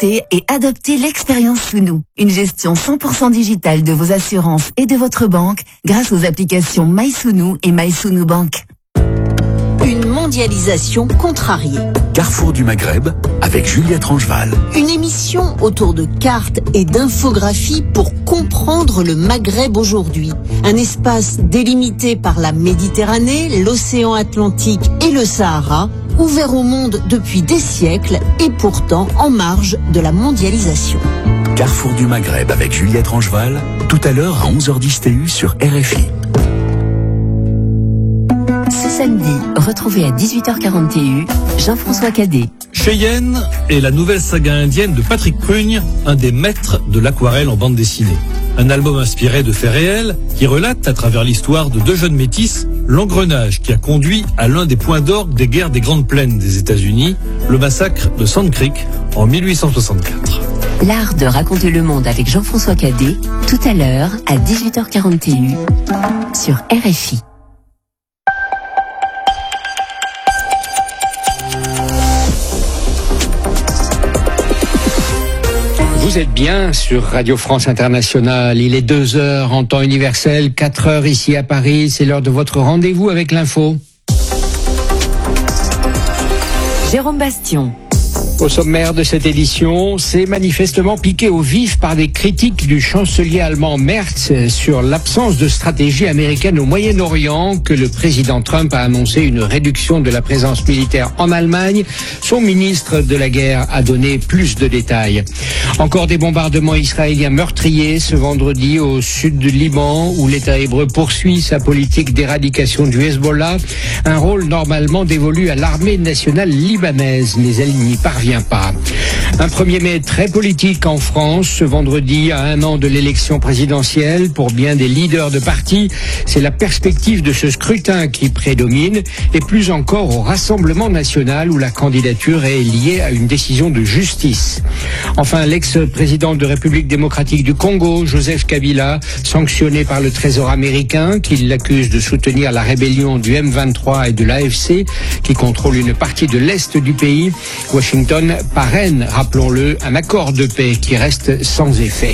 Testez et adoptez l'expérience Sounou, une gestion 100% digitale de vos assurances et de votre banque grâce aux applications MySounou et MySounou Bank. Une mondialisation contrariée. Carrefour du Maghreb avec Juliette Rangeval. Une émission autour de cartes et d'infographies pour comprendre le Maghreb aujourd'hui. Un espace délimité par la Méditerranée, l'océan Atlantique et le Sahara, ouvert au monde depuis des siècles et pourtant en marge de la mondialisation. Carrefour du Maghreb avec Juliette Rangeval, tout à l'heure à 11h10 TU sur RFI. Ce samedi, retrouvez à 18h40 TU Jean-François Cadet. Cheyenne est la nouvelle saga indienne de Patrick Prugne, un des maîtres de l'aquarelle en bande dessinée. Un album inspiré de faits réels qui relate à travers l'histoire de deux jeunes métis l'engrenage qui a conduit à l'un des points d'orgue des guerres des Grandes Plaines des États-Unis, le massacre de Sand Creek en 1864. L'art de raconter le monde avec Jean-François Cadet, tout à l'heure à 18h40 TU sur RFI. Vous êtes bien sur Radio France Internationale. Il est 2h en temps universel, 4h ici à Paris. C'est l'heure de votre rendez-vous avec l'info. Jérôme Bastion. Au sommaire de cette édition, c'est manifestement piqué au vif par des critiques du chancelier allemand Merz sur l'absence de stratégie américaine au Moyen-Orient que le président Trump a annoncé une réduction de la présence militaire en Allemagne. Son ministre de la Guerre a donné plus de détails. Encore des bombardements israéliens meurtriers ce vendredi au sud du Liban où l'État hébreu poursuit sa politique d'éradication du Hezbollah, un rôle normalement dévolu à l'armée nationale libanaise, mais elle n'y parvient pas. Un 1er mai très politique en France, ce vendredi à 1 an de l'élection présidentielle. Pour bien des leaders de partis, c'est la perspective de ce scrutin qui prédomine, et plus encore au Rassemblement national où la candidature est liée à une décision de justice. Enfin, l'ex-président de République démocratique du Congo, Joseph Kabila, sanctionné par le Trésor américain, qui l'accuse de soutenir la rébellion du M23 et de l'AFC, qui contrôle une partie de l'Est du pays. Washington parraine, rappelons-le, un accord de paix qui reste sans effet.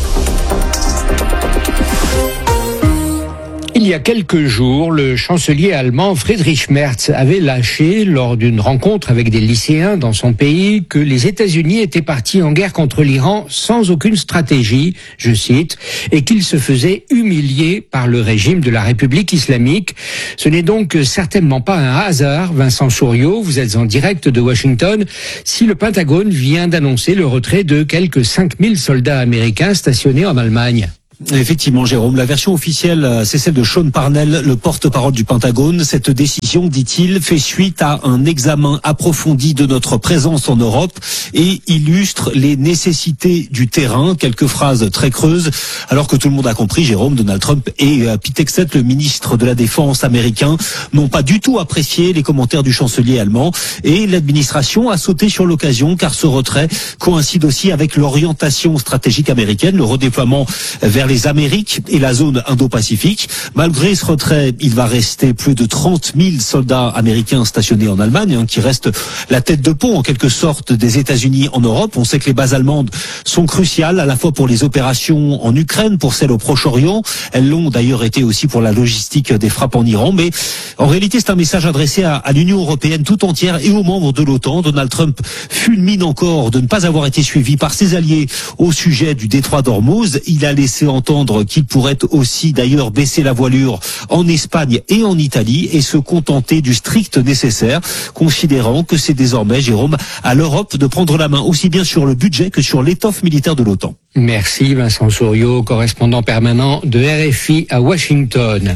Il y a quelques jours, le chancelier allemand Friedrich Merz avait lâché, lors d'une rencontre avec des lycéens dans son pays, que les États-Unis étaient partis en guerre contre l'Iran sans aucune stratégie, je cite, et qu'ils se faisaient humilier par le régime de la République islamique. Ce n'est donc certainement pas un hasard, Vincent Souriau, vous êtes en direct de Washington, si le Pentagone vient d'annoncer le retrait de quelques 5000 soldats américains stationnés en Allemagne. Effectivement, Jérôme, la version officielle, c'est celle de Sean Parnell, le porte-parole du Pentagone. Cette décision, dit-il, fait suite à un examen approfondi de notre présence en Europe et illustre les nécessités du terrain. Quelques phrases très creuses, alors que tout le monde a compris, Jérôme, Donald Trump et Pete Hegseth, le ministre de la Défense américain, n'ont pas du tout apprécié les commentaires du chancelier allemand et l'administration a sauté sur l'occasion car ce retrait coïncide aussi avec l'orientation stratégique américaine, le redéploiement vers les Amériques et la zone Indo-Pacifique. Malgré ce retrait, il va rester plus de 30 000 soldats américains stationnés en Allemagne, qui reste la tête de pont en quelque sorte des États-Unis en Europe. On sait que les bases allemandes sont cruciales à la fois pour les opérations en Ukraine, pour celles au Proche-Orient. Elles l'ont d'ailleurs été aussi pour la logistique des frappes en Iran. Mais en réalité, c'est un message adressé à l'Union européenne tout entière et aux membres de l'OTAN. Donald Trump fulmine encore de ne pas avoir été suivi par ses alliés au sujet du détroit d'Ormuz. Il a laissé entendre qu'il pourrait aussi d'ailleurs baisser la voilure en Espagne et en Italie et se contenter du strict nécessaire, considérant que c'est désormais, Jérôme, à l'Europe de prendre la main aussi bien sur le budget que sur l'étoffe militaire de l'OTAN. Merci Vincent Souriau, correspondant permanent de RFI à Washington.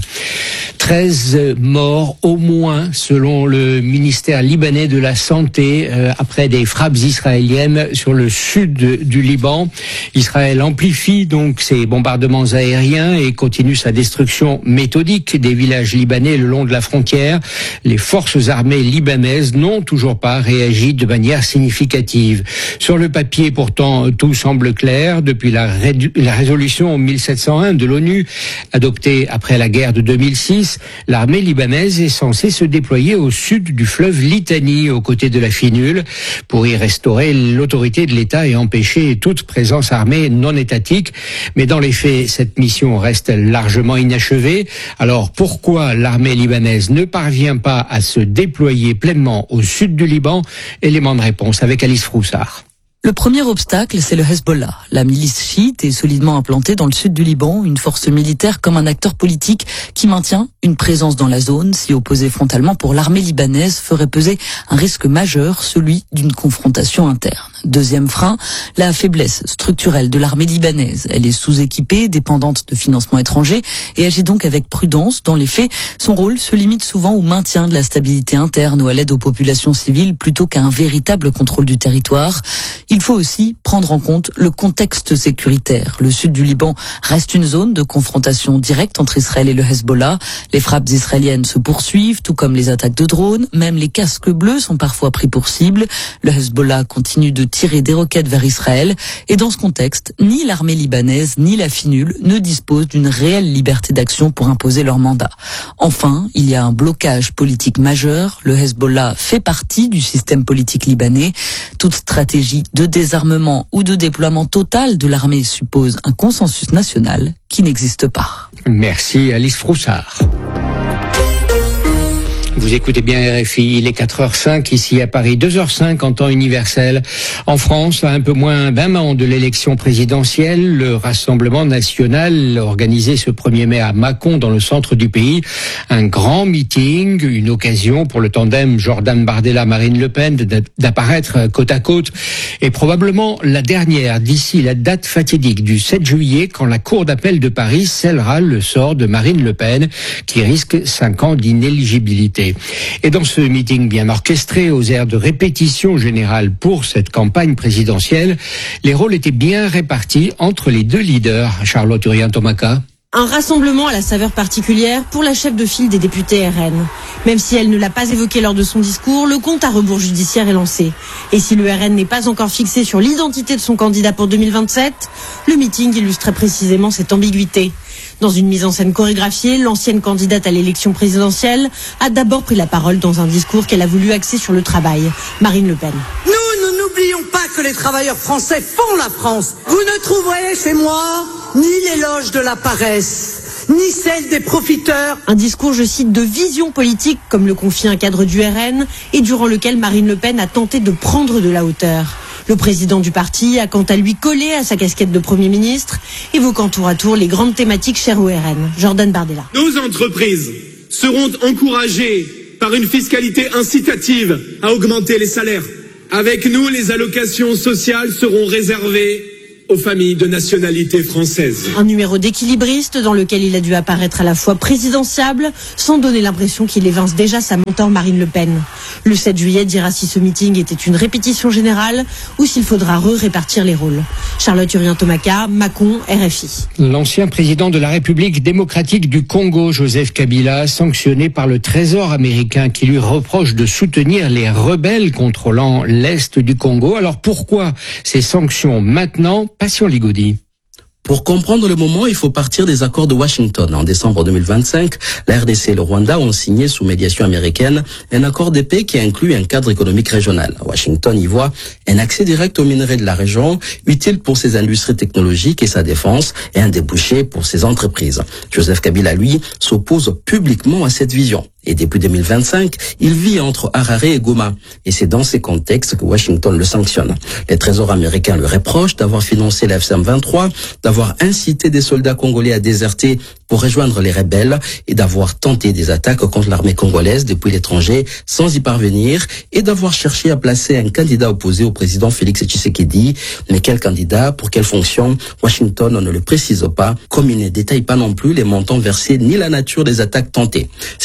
13 morts au moins selon le ministère libanais de la Santé après des frappes israéliennes sur le sud du Liban. Israël amplifie donc ses bombardements bombardements aériens et continue sa destruction méthodique des villages libanais le long de la frontière. Les forces armées libanaises n'ont toujours pas réagi de manière significative. Sur le papier, pourtant, tout semble clair. Depuis la résolution 1701 de l'ONU, adoptée après la guerre de 2006, l'armée libanaise est censée se déployer au sud du fleuve Litani, aux côtés de la FINUL, pour y restaurer l'autorité de l'État et empêcher toute présence armée non étatique. Mais dans les faits, cette mission reste largement inachevée. Alors pourquoi l'armée libanaise ne parvient pas à se déployer pleinement au sud du Liban? Élément de réponse avec Alice Froussard. Le premier obstacle, c'est le Hezbollah. La milice chiite est solidement implantée dans le sud du Liban, une force militaire comme un acteur politique qui maintient une présence dans la zone. S'y opposer frontalement pour l'armée libanaise ferait peser un risque majeur, celui d'une confrontation interne. Deuxième frein, la faiblesse structurelle de l'armée libanaise. Elle est sous-équipée, dépendante de financements étrangers et agit donc avec prudence. Dans les faits, son rôle se limite souvent au maintien de la stabilité interne ou à l'aide aux populations civiles plutôt qu'à un véritable contrôle du territoire. Il faut aussi prendre en compte le contexte sécuritaire. Le sud du Liban reste une zone de confrontation directe entre Israël et le Hezbollah. Les frappes israéliennes se poursuivent, tout comme les attaques de drones. Même les casques bleus sont parfois pris pour cible. Le Hezbollah continue de tirer des roquettes vers Israël. Et dans ce contexte, ni l'armée libanaise ni la FINUL ne disposent d'une réelle liberté d'action pour imposer leur mandat. Enfin, il y a un blocage politique majeur. Le Hezbollah fait partie du système politique libanais. Toute stratégie de désarmement ou de déploiement total de l'armée suppose un consensus national qui n'existe pas. Merci Alice Froussard. Vous écoutez bien RFI, il est 4h05 ici à Paris, 2h05 en temps universel. En France, à un peu moins d'un an de l'élection présidentielle, le Rassemblement national organisé ce 1er mai à Mâcon dans le centre du pays, un grand meeting, une occasion pour le tandem Jordan Bardella-Marine Le Pen d'apparaître côte à côte et probablement la dernière d'ici la date fatidique du 7 juillet quand la Cour d'appel de Paris scellera le sort de Marine Le Pen qui risque 5 ans d'inéligibilité. Et dans ce meeting bien orchestré aux airs de répétition générale pour cette campagne présidentielle, les rôles étaient bien répartis entre les deux leaders. Charlotte Urien-Tomaka. Un rassemblement à la saveur particulière pour la chef de file des députés RN. Même si elle ne l'a pas évoqué lors de son discours, le compte à rebours judiciaire est lancé. Et si le RN n'est pas encore fixé sur l'identité de son candidat pour 2027, le meeting illustrait précisément cette ambiguïté. Dans une mise en scène chorégraphiée, l'ancienne candidate à l'élection présidentielle a d'abord pris la parole dans un discours qu'elle a voulu axer sur le travail. Marine Le Pen. Nous n'oublions pas que les travailleurs français font la France. Vous ne trouverez chez moi ni l'éloge de la paresse, ni celle des profiteurs. Un discours, je cite, de vision politique, comme le confie un cadre du RN, et durant lequel Marine Le Pen a tenté de prendre de la hauteur. Le président du parti a quant à lui collé à sa casquette de Premier ministre, évoquant tour à tour les grandes thématiques chères au RN. Jordan Bardella. Nos entreprises seront encouragées par une fiscalité incitative à augmenter les salaires. Avec nous, les allocations sociales seront réservées aux familles de nationalité française. Un numéro d'équilibriste dans lequel il a dû apparaître à la fois présidentiable, sans donner l'impression qu'il évince déjà sa mentor Marine Le Pen. Le 7 juillet dira si ce meeting était une répétition générale ou s'il faudra répartir les rôles. Charlotte Urien-Tomaka, Mâcon, RFI. L'ancien président de la République démocratique du Congo, Joseph Kabila, sanctionné par le Trésor américain qui lui reproche de soutenir les rebelles contrôlant l'Est du Congo. Alors pourquoi ces sanctions maintenant? Passion Ligodi. Pour comprendre le moment, il faut partir des accords de Washington. En décembre 2025, la RDC et le Rwanda ont signé sous médiation américaine un accord de paix qui inclut un cadre économique régional. Washington y voit un accès direct aux minerais de la région, utile pour ses industries technologiques et sa défense, et un débouché pour ses entreprises. Joseph Kabila, lui, s'oppose publiquement à cette vision. Et depuis 2025, il vit entre Harare et Goma. Et c'est dans ces contextes que Washington le sanctionne. Les trésors américains lui reprochent d'avoir financé la FCM-23, d'avoir incité des soldats congolais à déserter pour rejoindre les rebelles et d'avoir tenté des attaques contre l'armée congolaise depuis l'étranger sans y parvenir et d'avoir cherché à placer un candidat opposé au président Félix Tshisekedi. Mais quel candidat, pour quelle fonction? Washington ne le précise pas, comme il ne détaille pas non plus les montants versés ni la nature des attaques tentées. Ces sanctions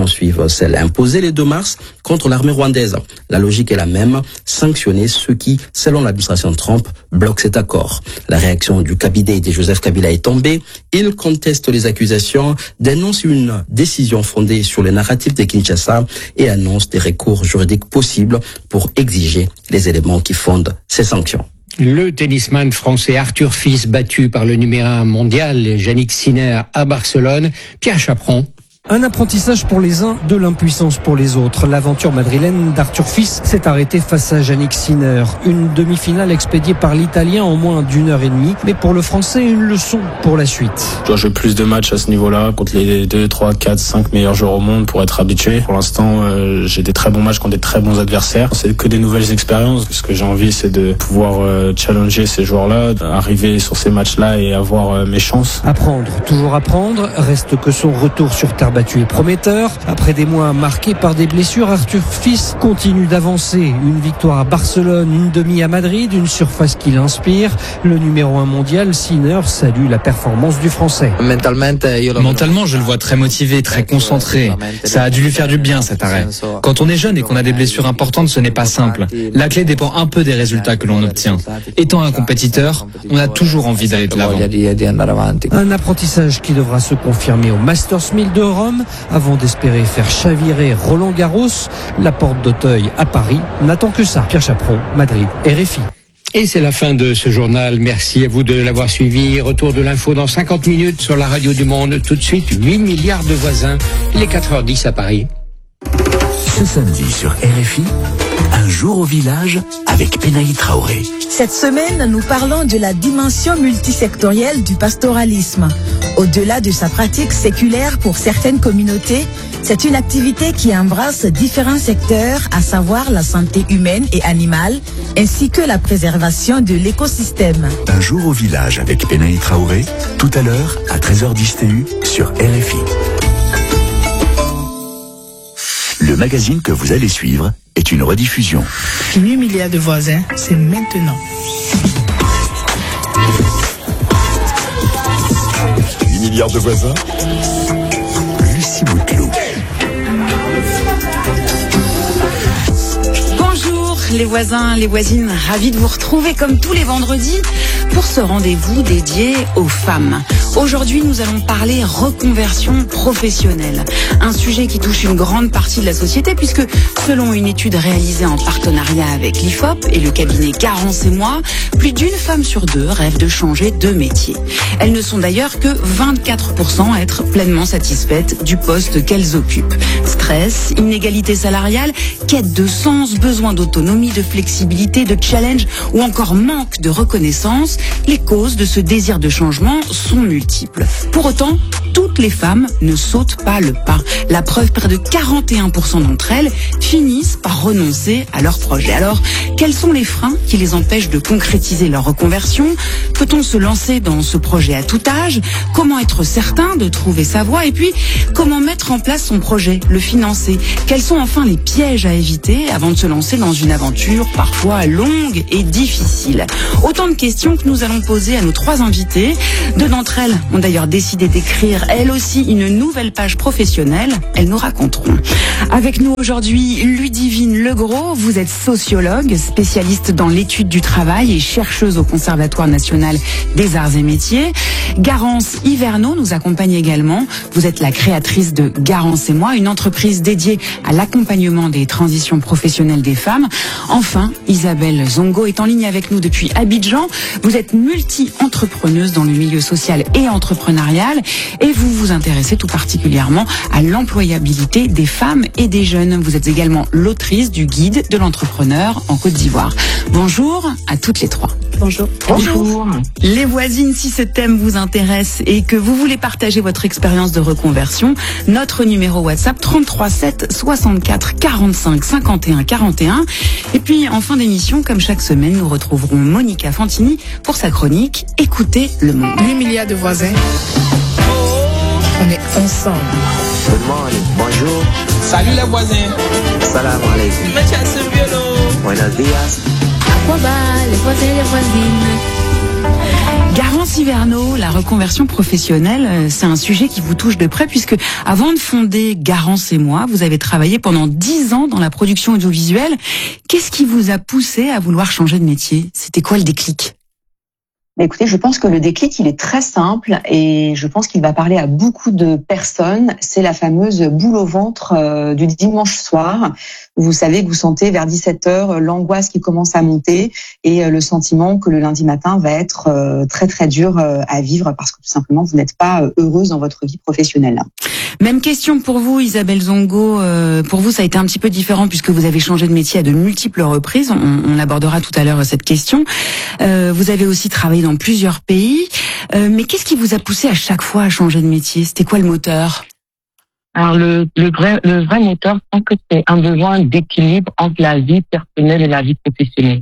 sanctions suivent celles imposées le 2 mars contre l'armée rwandaise. La logique est la même, sanctionner ceux qui, selon l'administration Trump, bloquent cet accord. La réaction du cabinet de Joseph Kabila est tombée. Il conteste les accusations, dénonce une décision fondée sur le narratif de Kinshasa et annonce des recours juridiques possibles pour exiger les éléments qui fondent ces sanctions. Le tennisman français Arthur Fils battu par le numéro 1 mondial Jannik Sinner à Barcelone. Pierre Chaperon. Un apprentissage pour les uns, de l'impuissance pour les autres. L'aventure madrilène d'Arthur Fils s'est arrêtée face à Jannik Sinner. Une demi-finale expédiée par l'Italien en moins d'1h30. Mais pour le Français, une leçon pour la suite. Je dois jouer plus de matchs à ce niveau-là contre les 2, 3, 4, 5 meilleurs joueurs au monde pour être habitué. Pour l'instant, j'ai des très bons matchs contre des très bons adversaires. C'est que des nouvelles expériences. Ce que j'ai envie, c'est de pouvoir challenger ces joueurs-là, arriver sur ces matchs-là et avoir mes chances. Apprendre, toujours apprendre. Reste que son retour sur terre battu est prometteur. Après des mois marqués par des blessures, Arthur Fils continue d'avancer. Une victoire à Barcelone, une demi à Madrid, une surface qui l'inspire. Le numéro 1 mondial, Sinner, salue la performance du Français. Mentalement, je le vois très motivé, très concentré. Ça a dû lui faire du bien cet arrêt. Quand on est jeune et qu'on a des blessures importantes, ce n'est pas simple. La clé dépend un peu des résultats que l'on obtient. Étant un compétiteur, on a toujours envie d'aller de l'avant. Un apprentissage qui devra se confirmer au Masters 1000 de Rome avant d'espérer faire chavirer Roland Garros. La porte d'Auteuil à Paris n'attend que ça. Pierre Chaperon, Madrid, RFI. Et c'est la fin de ce journal. Merci à vous de l'avoir suivi. Retour de l'info dans 50 minutes sur la radio du Monde. Tout de suite, 8 milliards de voisins. Il est 4h10 à Paris. Ce samedi sur RFI, un jour au village avec Penaï Traoré. Cette semaine, nous parlons de la dimension multisectorielle du pastoralisme. Au-delà de sa pratique séculaire pour certaines communautés, c'est une activité qui embrasse différents secteurs, à savoir la santé humaine et animale, ainsi que la préservation de l'écosystème. Un jour au village avec Penaï Traoré, tout à l'heure à 13h10 TU sur RFI. Le magazine que vous allez suivre est une rediffusion. 8 milliards de voisins, c'est maintenant. 8 milliards de voisins. Lucie Bouteloup. Bonjour les voisins, les voisines, ravis de vous retrouver comme tous les vendredis pour ce rendez-vous dédié aux femmes. Aujourd'hui, nous allons parler reconversion professionnelle, un sujet qui touche une grande partie de la société puisque, selon une étude réalisée en partenariat avec l'IFOP et le cabinet Garance et moi, plus d'une femme sur 2 rêve de changer de métier. Elles ne sont d'ailleurs que 24% à être pleinement satisfaites du poste qu'elles occupent. Stress, inégalité salariale, quête de sens, besoin d'autonomie, de flexibilité, de challenge ou encore manque de reconnaissance, les causes de ce désir de changement sont multiples. Pour autant, toutes les femmes ne sautent pas le pas. La preuve, près de 41% d'entre elles finissent par renoncer à leur projet. Alors, quels sont les freins qui les empêchent de concrétiser leur reconversion? Peut-on se lancer dans ce projet à tout âge? Comment être certain de trouver sa voie? Et puis, comment mettre en place son projet, le financer? Quels sont enfin les pièges à éviter avant de se lancer dans une aventure parfois longue et difficile? Autant de questions que nous allons poser à nos 3 invités. 2 d'entre elles ont d'ailleurs décidé d'écrire elles aussi une nouvelle page professionnelle. Elles nous raconteront. Avec nous aujourd'hui, Ludivine Legros, vous êtes sociologue, spécialiste dans l'étude du travail et chercheuse au Conservatoire national des arts et métiers. Garance Hiverneau nous accompagne également. Vous êtes la créatrice de Garance et moi, une entreprise dédiée à l'accompagnement des transitions professionnelles des femmes. Enfin, Isabelle Zongo est en ligne avec nous depuis Abidjan. Vous êtes multi-entrepreneuse dans le milieu social et entrepreneurial et vous vous intéressez tout particulièrement à l'employabilité des femmes et des jeunes. Vous êtes également l'autrice du guide de l'entrepreneur en Côte d'Ivoire. Bonjour à toutes les 3. Bonjour. Bonjour. Les voisines, si ce thème vous intéresse et que vous voulez partager votre expérience de reconversion, notre numéro WhatsApp 33 7 64 45 51 41. Et puis en fin d'émission, comme chaque semaine, nous retrouverons Monica Fantini pour sa chronique Écoutez le monde. 8 milliards de voisins. On est ensemble. Good morning. Bonjour. Salut les voisins. Salam alaikum. Buenos días. À quoi va les voisins et les voisines? Garance Nancy Verneau, la reconversion professionnelle, c'est un sujet qui vous touche de près puisque avant de fonder Garance et moi, vous avez travaillé pendant 10 ans dans la production audiovisuelle. Qu'est-ce qui vous a poussé à vouloir changer de métier? C'était quoi le déclic? Écoutez, je pense que le déclic, il est très simple et je pense qu'il va parler à beaucoup de personnes. C'est la fameuse boule au ventre du dimanche soir. Vous savez que vous sentez vers 17h l'angoisse qui commence à monter et le sentiment que le lundi matin va être très très dur à vivre parce que tout simplement vous n'êtes pas heureuse dans votre vie professionnelle. Même question pour vous, Isabelle Zongo. Pour vous, ça a été un petit peu différent puisque vous avez changé de métier à de multiples reprises. On abordera tout à l'heure cette question. Vous avez aussi travaillé dans plusieurs pays. Mais qu'est-ce qui vous a poussé à chaque fois à changer de métier? C'était quoi le moteur? Alors le vrai moteur, je pense que c'est un besoin d'équilibre entre la vie personnelle et la vie professionnelle.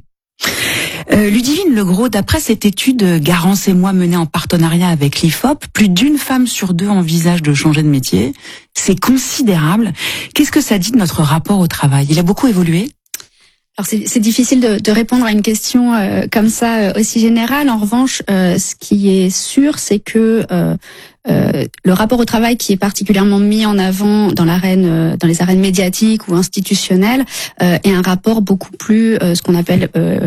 Ludivine Legros, d'après cette étude Garance et moi menée en partenariat avec l'IFOP, plus d'une femme sur 2 envisage de changer de métier. C'est considérable. Qu'est-ce que ça dit de notre rapport au travail? Il a beaucoup évolué? Alors c'est difficile de répondre à une question comme ça aussi générale. En revanche, ce qui est sûr, c'est que le rapport au travail qui est particulièrement mis en avant dans les arènes médiatiques ou institutionnelles est un rapport beaucoup plus ce qu'on appelle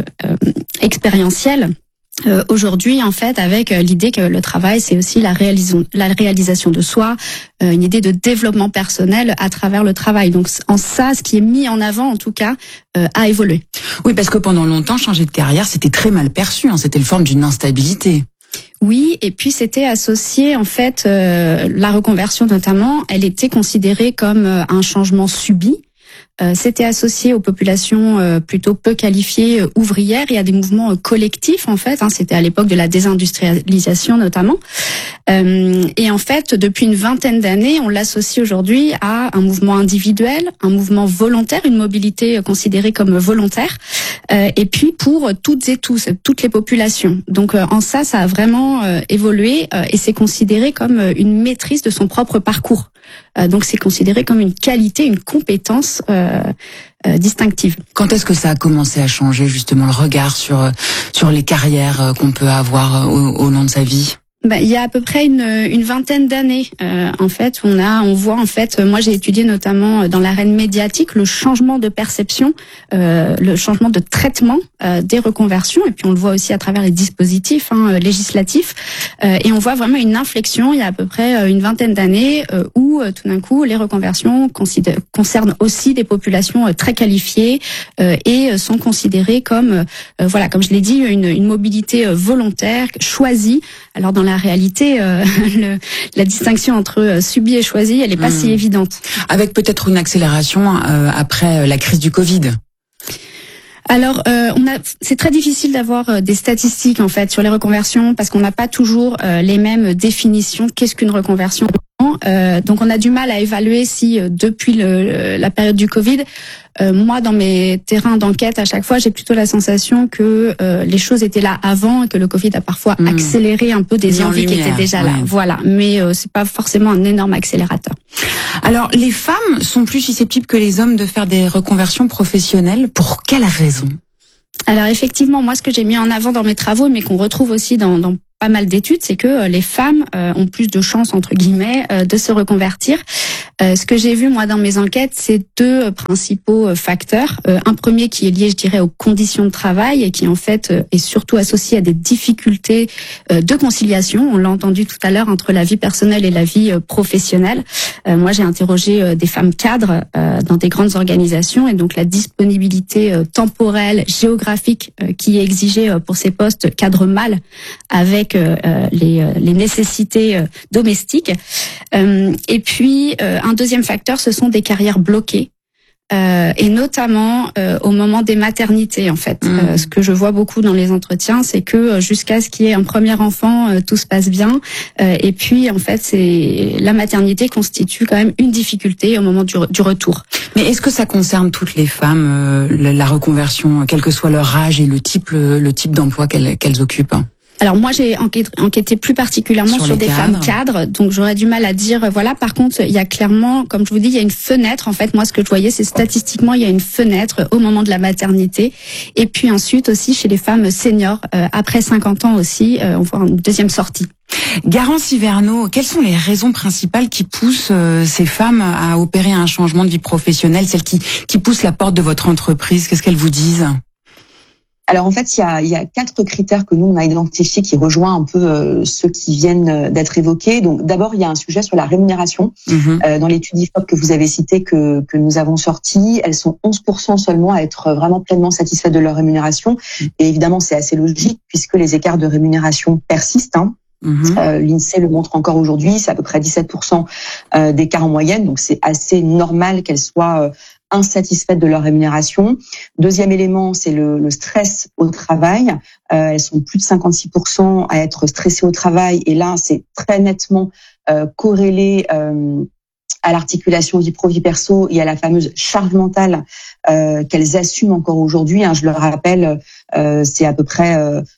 expérientiel. Aujourd'hui, en fait, avec l'idée que le travail, c'est aussi la réalisation de soi, une idée de développement personnel à travers le travail. Donc, en ça, ce qui est mis en avant, en tout cas, a évolué. Oui, parce que pendant longtemps, changer de carrière, c'était très mal perçu. C'était le forme d'une instabilité. Oui, et puis c'était associé, en fait, la reconversion notamment, elle était considérée comme un changement subi. C'était associé aux populations plutôt peu qualifiées ouvrières et à des mouvements collectifs en fait. C'était à l'époque de la désindustrialisation notamment. Et en fait, depuis une vingtaine d'années, on l'associe aujourd'hui à un mouvement individuel, un mouvement volontaire, une mobilité considérée comme volontaire. Et puis pour toutes et tous, toutes les populations. Donc en ça a vraiment évolué et c'est considéré comme une maîtrise de son propre parcours. Donc c'est considéré comme une qualité, une compétence distinctive. Quand est-ce que ça a commencé à changer justement le regard sur les carrières qu'on peut avoir au long de sa vie? Il y a à peu près une vingtaine d'années, en fait, on voit en fait, moi j'ai étudié notamment dans l'arène médiatique le changement de perception, le changement de traitement des reconversions, et puis on le voit aussi à travers les dispositifs législatifs, et on voit vraiment une inflexion il y a à peu près une vingtaine d'années où tout d'un coup les reconversions concernent aussi des populations très qualifiées et sont considérées comme, comme je l'ai dit, une mobilité volontaire, choisie. Alors dans la réalité, la distinction entre subi et choisi, elle n'est pas si évidente. Avec peut-être une accélération après la crise du Covid. Alors, c'est très difficile d'avoir des statistiques en fait sur les reconversions parce qu'on n'a pas toujours les mêmes définitions. Qu'est-ce qu'une reconversion? Donc, on a du mal à évaluer si depuis la période du Covid, moi, dans mes terrains d'enquête, à chaque fois, j'ai plutôt la sensation que les choses étaient là avant et que le Covid a parfois accéléré un peu des envies qui étaient déjà là. Voilà, mais c'est pas forcément un énorme accélérateur. Alors, les femmes sont plus susceptibles que les hommes de faire des reconversions professionnelles. Pour quelle raison? Alors effectivement, moi, ce que j'ai mis en avant dans mes travaux, mais qu'on retrouve aussi dans pas mal d'études, c'est que les femmes ont plus de chances, entre guillemets, de se reconvertir. Ce que j'ai vu, moi, dans mes enquêtes, c'est 2 principaux facteurs. Un premier qui est lié, je dirais, aux conditions de travail et qui, en fait, est surtout associé à des difficultés de conciliation. On l'a entendu tout à l'heure, entre la vie personnelle et la vie professionnelle. Moi, j'ai interrogé des femmes cadres dans des grandes organisations et donc la disponibilité temporelle, géographique qui est exigée pour ces postes cadre mal avec les nécessités domestiques. Et puis, un deuxième facteur, ce sont des carrières bloquées. Et notamment au moment des maternités en fait. Ce que je vois beaucoup dans les entretiens, c'est que jusqu'à ce qu'il y ait un premier enfant, tout se passe bien. Et puis en fait, la maternité constitue quand même une difficulté au moment du retour. Mais est-ce que ça concerne toutes les femmes, la reconversion, quel que soit leur âge et le type d'emploi qu'elles occupent? Alors moi j'ai enquêté plus particulièrement sur des femmes cadres, donc j'aurais du mal à dire voilà. Par contre, il y a clairement, comme je vous dis, il y a une fenêtre. En fait, moi ce que je voyais, c'est statistiquement il y a une fenêtre au moment de la maternité, et puis ensuite aussi chez les femmes seniors après 50 ans aussi, on voit une deuxième sortie. Garance Hiverneau, quelles sont les raisons principales qui poussent ces femmes à opérer un changement de vie professionnelle, celles qui poussent la porte de votre entreprise? Qu'est-ce qu'elles vous disent? Alors en fait, il y a 4 critères que nous on a identifiés qui rejoignent un peu ceux qui viennent d'être évoqués. Donc d'abord, il y a un sujet sur la rémunération. Dans l'étude IFOP que vous avez citée, que nous avons sortie, elles sont 11% seulement à être vraiment pleinement satisfaites de leur rémunération. Et évidemment, c'est assez logique puisque les écarts de rémunération persistent. L'INSEE le montre encore aujourd'hui, c'est à peu près 17% d'écart en moyenne. Donc c'est assez normal qu'elles soient insatisfaites de leur rémunération. Deuxième élément, c'est le stress au travail. Elles sont plus de 56% à être stressées au travail, et là, c'est très nettement corrélé à l'articulation vie pro vie perso et à la fameuse charge mentale qu'elles assument encore aujourd'hui. Je le rappelle, c'est à peu près,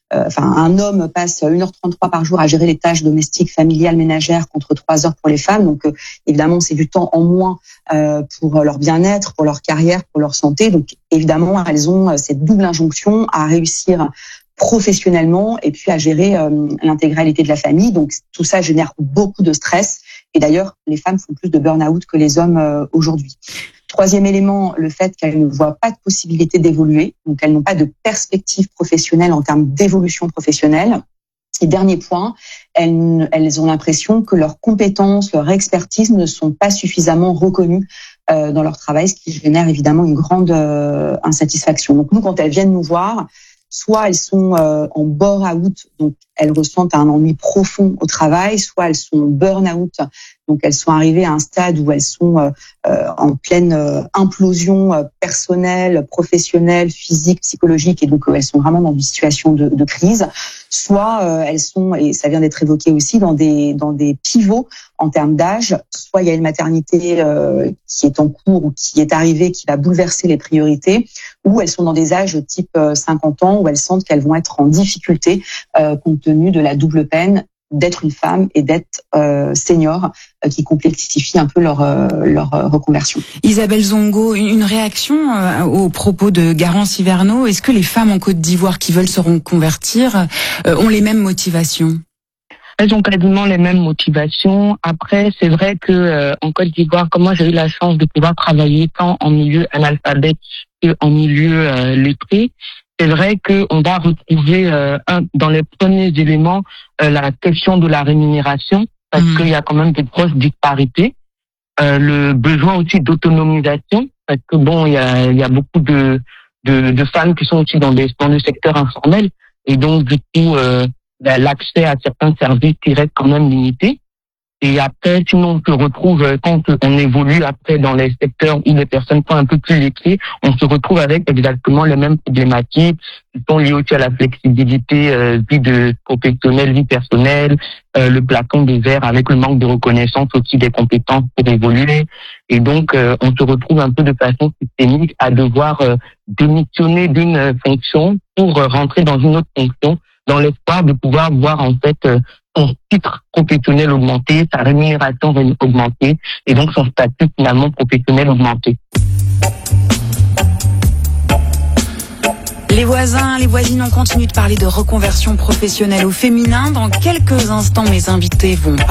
un homme passe 1h33 par jour à gérer les tâches domestiques, familiales, ménagères, contre 3 heures pour les femmes. Donc évidemment, c'est du temps en moins pour leur bien-être, pour leur carrière, pour leur santé. Donc évidemment, elles ont cette double injonction à réussir professionnellement et puis à gérer l'intégralité de la famille. Donc tout ça génère beaucoup de stress. Et d'ailleurs, les femmes font plus de burn-out que les hommes aujourd'hui. Troisième élément, le fait qu'elles ne voient pas de possibilité d'évoluer, donc elles n'ont pas de perspective professionnelle en termes d'évolution professionnelle. Et dernier point, elles ont l'impression que leurs compétences, leur expertise ne sont pas suffisamment reconnues dans leur travail, ce qui génère évidemment une grande insatisfaction. Donc nous, quand elles viennent nous voir, soit elles sont en bore-out, donc elles ressentent un ennui profond au travail, soit elles sont en burn-out, donc elles sont arrivées à un stade où elles sont en pleine implosion personnelle, professionnelle, physique, psychologique, et donc elles sont vraiment dans une situation de crise. Soit elles sont, et ça vient d'être évoqué aussi, dans des pivots en termes d'âge. Soit il y a une maternité qui est en cours ou qui est arrivée, qui va bouleverser les priorités, ou elles sont dans des âges type 50 ans où elles sentent qu'elles vont être en difficulté compte tenu de la double peine d'être une femme et d'être senior, qui complexifie un peu leur reconversion. Isabelle Zongo, une réaction aux propos de Garance Hiverneau. Est-ce que les femmes en Côte d'Ivoire qui veulent se reconvertir ont les mêmes motivations? Elles ont quasiment les mêmes motivations. Après, c'est vrai que en Côte d'Ivoire, comme moi j'ai eu la chance de pouvoir travailler tant en milieu analphabète qu'en milieu lettré, c'est vrai qu'on va retrouver dans les premiers éléments la question de la rémunération, parce qu'il y a quand même des grosses disparités. Le besoin aussi d'autonomisation, parce que bon, il y a beaucoup de femmes qui sont aussi dans le secteur informel, et donc du coup l'accès à certains services qui restent quand même limité. Et après, sinon, on se retrouve, quand on évolue après dans les secteurs où les personnes sont un peu plus lettrées, on se retrouve avec exactement les mêmes problématiques qui sont liées aussi à la flexibilité, vie professionnelle, vie personnelle, le plafond de verre avec le manque de reconnaissance aussi des compétences pour évoluer. Et donc, on se retrouve un peu de façon systémique à devoir démissionner d'une fonction pour rentrer dans une autre fonction, dans l'espoir de pouvoir voir en fait son titre professionnel augmenter, sa rémunération augmenter, et donc son statut finalement professionnel augmenter. Les voisins, les voisines, on continue de parler de reconversion professionnelle au féminin. Dans quelques instants, mes invités vont